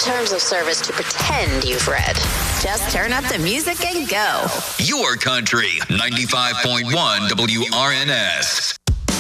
terms of service to pretend you've read. Just turn up the music and go. Your country, 95.1 WRNS.